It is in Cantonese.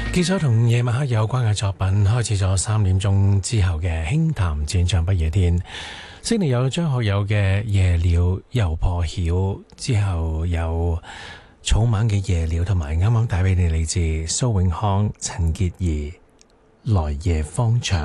幾首同夜晚黑有關嘅作品，開始咗3點鐘之後嘅輕談淺唱不夜天。悉尼有張學友嘅夜鳥又破曉，之後有草蜢嘅夜鳥，同埋啱啱帶俾你嚟自蘇永康、陳潔儀來夜方長。